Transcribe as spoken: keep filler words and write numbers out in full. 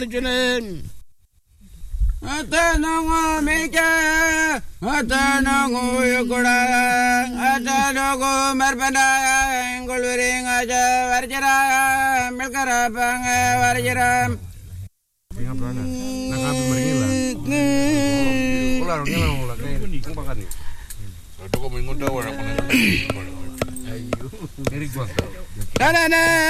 tujuan. Atanango meke, atanango yukura, atanogo marpanda, nguluring aja warjara, melkara pang warjara. Ingat mana? Nak ambil mergila. Ular ngila ular kayak kumbakan ni. Ada kau mengundang orang mana? Ayo, dari gua. Dana.